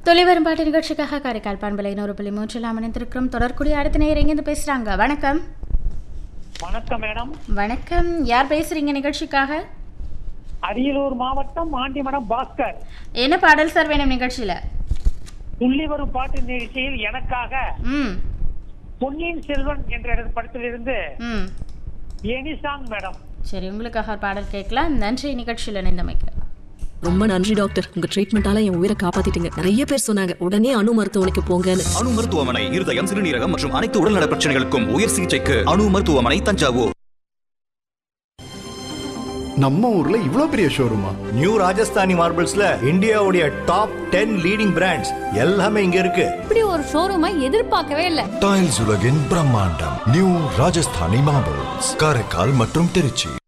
தொலைவரும் பாட்டு நிகழ்ச்சிக்காக காரைக்கால் பண்பலை 100.3 அமர்ந்திருக்கிறோம். தொடர்க்கூடிய அடுத்த நேரம் எங்கேருந்து பேசுறாங்க? வணக்கம். வணக்கம் மேடம். வணக்கம். யார் பேசுறீங்க நிகழ்ச்சிக்காக? அரியலூர் மாவட்டம் ஆண்டிமடம் பாஸ்கர். என்ன பாடல் சார் வேணும் நிகழ்ச்சியில? துள்ளி வரும் பாட்டு நிகழ்ச்சியில் எனக்காக பொன்னியின் செல்வன் என்ற படத்திலிருந்து எனி சாங் மேடம். சரி, உங்களுக்காக ஒரு பாடல் கேட்கலாம். நன்றி நிகழ்ச்சியில் இணைந்தமைக்கு. ரொம்ப நன்றி டாக்டர், உங்க ட்ரீட்மெண்டால என் உயிரை காப்பாத்திட்டீங்க. நிறைய பேர் சொன்னாங்க உடனே அணு மருத்துவமனைக்கு போங்கன்னு. அணு மருத்துவமனை இருதயம், சிறுநீரகம் மற்றும் அனைத்து உடல்நல பிரச்சனைகளுக்கும் உயர் சிகிச்சைக்கு அணு மருத்துவமனை, தஞ்சாவூர். நம்ம ஊர்ல இவ்ளோ பெரிய ஷோரூமா? நியூ ராஜஸ்தானி மார்பிள்ஸ்ல இந்தியாவுடைய டாப் 10 லீடிங் பிராண்ட்ஸ் எல்லாமே இங்க இருக்கு. இப்படி ஒரு ஷோரூமை எதிர்பார்க்கவே இல்ல. டைல்ஸ் உலகின் பிரம்மாண்டம் நியூ ராஜஸ்தானி மார்பிள்ஸ், காரைக்கால் மற்றும் திருச்சி.